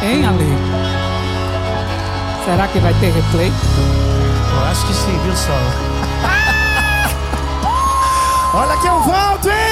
Hein, Ale? Será que vai ter replay? Eu acho que sim, viu, Sol? Olha que eu volto, hein?